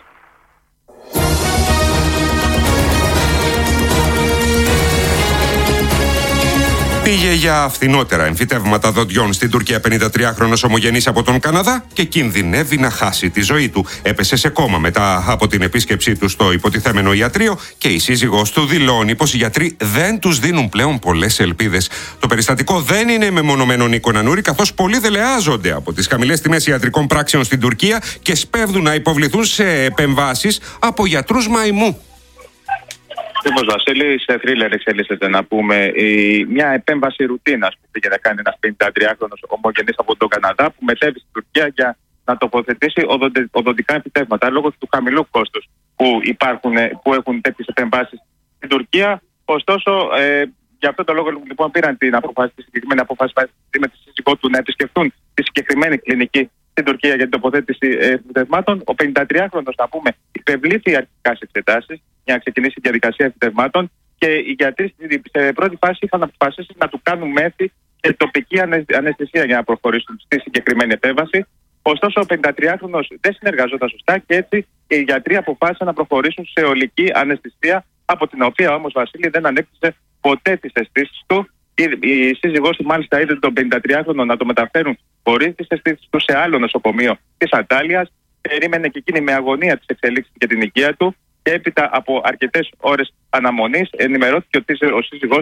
Πήγε για φθηνότερα εμφυτεύματα δοντιών στην Τουρκία 53χρονος ομογενής από τον Καναδά και κινδυνεύει να χάσει τη ζωή του. Έπεσε σε κόμμα μετά από την επίσκεψή του στο υποτιθέμενο ιατρείο και η σύζυγός του δηλώνει πως οι γιατροί δεν τους δίνουν πλέον πολλές ελπίδες. Το περιστατικό δεν είναι μεμονωμένο, Νίκο Νανούρη, καθώς πολλοί δελεάζονται από τις χαμηλές τιμές ιατρικών πράξεων στην Τουρκία και σπέβδουν να υποβληθούν σε επεμβάσεις από γιατρούς μαϊμού. Όπως Βασίλη, σε θρίλερ εξελίσσεται να πούμε μια επέμβαση ρουτίνας που πήγε να κάνει ένας 53χρονος ομογενής από τον Καναδά που μετέβη στην Τουρκία για να τοποθετήσει οδοντικά εμφυτεύματα λόγω του χαμηλού κόστους που έχουν τέτοιες επεμβάσεις στην Τουρκία. Ωστόσο, για αυτόν τον λόγο λοιπόν πήραν τη συγκεκριμένη απόφαση με τη σύζυγό του να επισκεφτούν τη συγκεκριμένη κλινική στην Τουρκία για την τοποθέτηση εμφυτευμάτων. Ο 53χρονος, να πούμε, υπευλήθη αρχικά σε εξετάσεις για να ξεκινήσει η διαδικασία εμφυτευμάτων και οι γιατροί σε πρώτη φάση είχαν αποφασίσει να του κάνουν μέθη και τοπική αναισθησία για να προχωρήσουν στη συγκεκριμένη επέμβαση. Ωστόσο, ο 53χρονος δεν συνεργαζόταν σωστά και έτσι οι γιατροί αποφάσισαν να προχωρήσουν σε ολική αναισθησία, από την οποία όμως Βασίλη δεν ανέκτησε ποτέ τις αισθήσεις του. Η σύζυγός του μάλιστα είδε τον 53χρονο να το μεταφέρουν χωρίς τις αισθήσεις του σε άλλο νοσοκομείο της Αντάλιας. Περίμενε και εκείνη με αγωνία τις εξελίξεις και την υγεία του και έπειτα από αρκετές ώρες αναμονής ενημερώθηκε ότι ο σύζυγός της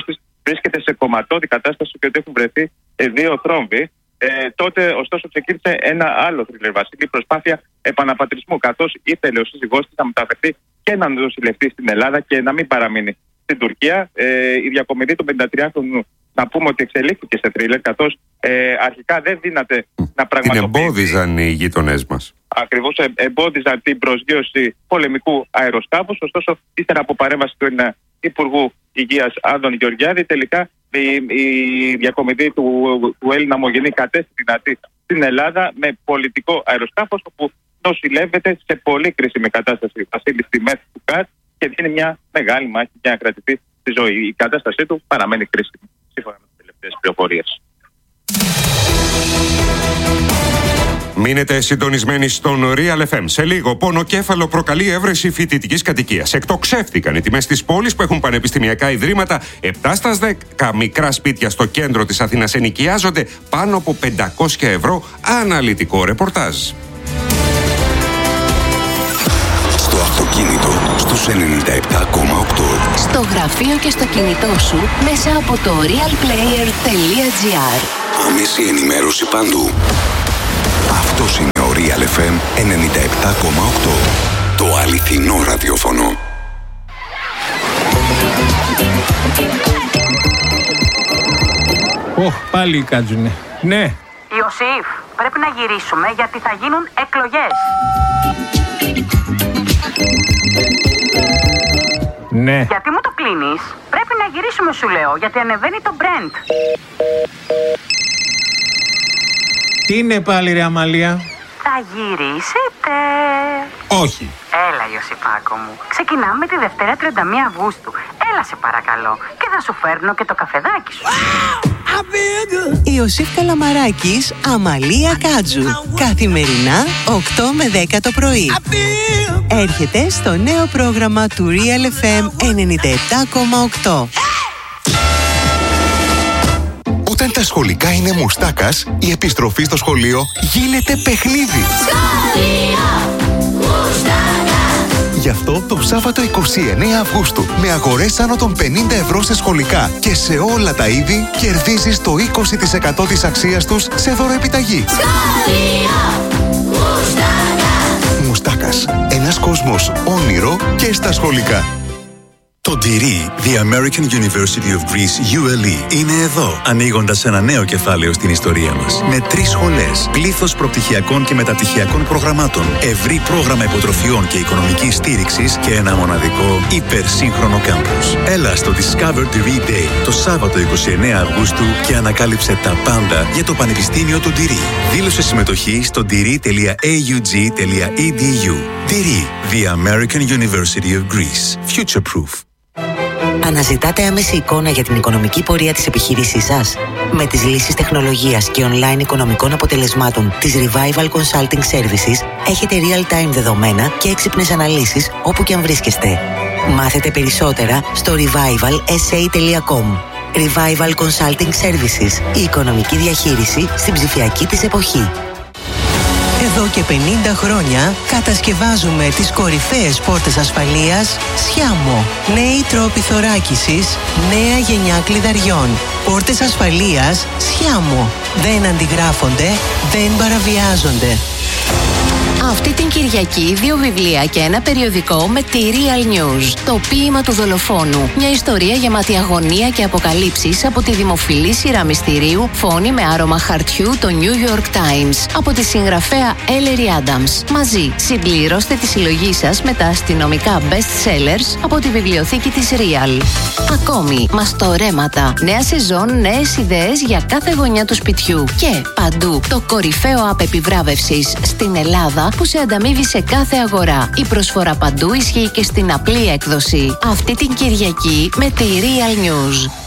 βρίσκεται σε κομματώδη κατάσταση και ότι έχουν βρεθεί 2 θρόμβοι. Τότε, ωστόσο, ξεκίνησε ένα άλλο θρίλερ, Βασίλη, προσπάθεια επαναπατρισμού, καθώς ήθελε ο σύζυγός της να μεταφερθεί και να νοσηλευτεί στην Ελλάδα και να μην παραμείνει στην Τουρκία. Η διακομιδή του 53χρονου, να πούμε ότι εξελίχθηκε σε θρίλερ, καθώς αρχικά δεν δύναται να πραγματοποιήσει. Την εμπόδιζαν οι γείτονές μας. Ακριβώς, εμπόδιζαν την προσγείωση πολεμικού αεροσκάφους. Ωστόσο, ύστερα από παρέμβαση του Υπουργού Υγείας Άδων Γεωργιάδη, τελικά η διακομιδή του Έλληνα Ομογενή κατέστη δυνατή στην Ελλάδα με πολιτικό αεροσκάφος, όπου νοσηλεύεται σε πολύ κρίσιμη κατάσταση, Βασίλη, στη μέση του ΚΑΤ, και δίνει μια μεγάλη μάχη για να κρατηθεί στη ζωή. Η κατάστασή του παραμένει κρίσιμη, σύμφωνα με τις τελευταίες πληροφορίες. Μείνετε συντονισμένοι στον Real FM. Σε λίγο, πονοκέφαλο προκαλεί έβρεση φοιτητικής κατοικίας. Εκτοξεύτηκαν οι τιμές της πόλης που έχουν πανεπιστημιακά ιδρύματα. 7 στα 10 μικρά σπίτια στο κέντρο της Αθήνας ενοικιάζονται πάνω από 500 ευρώ. Αναλυτικό ρεπορτάζ. Στο αυτοκίνητο, στους 97,8. Στο γραφείο και στο κινητό σου, μέσα από το realplayer.gr. Άμεση ενημέρωση παντού. Αυτός είναι ο Real FM 97,8. Το αληθινό ραδιόφωνο. Πάλι κάτζουνε. Ναι. Ιωσήφ, πρέπει να γυρίσουμε γιατί θα γίνουν εκλογές. Ναι. Γιατί μου το κλείνεις? Πρέπει να γυρίσουμε, σου λέω, γιατί ανεβαίνει το Brent. Τι είναι πάλι, ρε Αμαλία? Θα γυρίσετε. Όχι. Έλα, Ιωσήφάκο μου. Ξεκινάμε τη Δευτέρα 31 Αυγούστου. Έλα, σε παρακαλώ. Και θα σου φέρνω και το καφεδάκι σου. Ιωσήφ Καλαμαράκης, Αμαλία Κάτζου. Καθημερινά 8 με 10 το πρωί. Έρχεται στο νέο πρόγραμμα του Real FM 97,8. Όταν τα σχολικά είναι μουστάκας, η επιστροφή στο σχολείο γίνεται παιχνίδι. Γι' αυτό το Σάββατο 29 Αυγούστου, με αγορές άνω των 50 ευρώ σε σχολικά και σε όλα τα είδη, κερδίζεις το 20% της αξίας τους σε δωροεπιταγή. Μουστάκας. Ένας κόσμος όνειρο και στα σχολικά. Το DIRI, The American University of Greece, ULE, είναι εδώ, ανοίγοντας ένα νέο κεφάλαιο στην ιστορία μας. Με 3 σχολές, πλήθος προπτυχιακών και μεταπτυχιακών προγραμμάτων, ευρύ πρόγραμμα υποτροφιών και οικονομικής στήριξης και ένα μοναδικό υπερσύγχρονο κάμπους. Έλα στο Discover DIRI Day το Σάββατο 29 Αυγούστου και ανακάλυψε τα πάντα για το Πανεπιστήμιο του DIRI. Δήλωσε συμμετοχή στο diri.aug.edu. DIRI, The American University of Greece. Future Proof. Αναζητάτε άμεση εικόνα για την οικονομική πορεία της επιχείρησής σας? Με τις λύσεις τεχνολογίας και online οικονομικών αποτελεσμάτων της Revival Consulting Services έχετε real-time δεδομένα και έξυπνες αναλύσεις όπου και αν βρίσκεστε. Μάθετε περισσότερα στο revivalsa.com. Revival Consulting Services, η οικονομική διαχείριση στην ψηφιακή της εποχή. Εδώ και 50 χρόνια κατασκευάζουμε τις κορυφαίες πόρτες ασφαλείας Sciamo. Νέοι τρόποι θωράκισης, νέα γενιά κλειδαριών. Πόρτες ασφαλείας Sciamo. Δεν αντιγράφονται, δεν παραβιάζονται. Αυτή την Κυριακή 2 βιβλία και ένα περιοδικό με τη Real News. Το ποίημα του δολοφόνου. Μια ιστορία γεμάτη αγωνία και αποκαλύψεις από τη δημοφιλή σειρά μυστηρίου Φόνη με άρωμα χαρτιού, το New York Times. Από τη συγγραφέα Ellery Adams. Μαζί συμπληρώστε τη συλλογή σας με τα αστυνομικά best sellers από τη βιβλιοθήκη της Real. Ακόμη, μαστορέματα. Νέα σεζόν, νέες ιδέες για κάθε γωνιά του σπιτιού. Και παντού το κορυφαίο app επιβράβευσης στην Ελλάδα που σε ανταμείβει σε κάθε αγορά. Η προσφορά παντού ισχύει και στην απλή έκδοση. Αυτή την Κυριακή με τη Real News.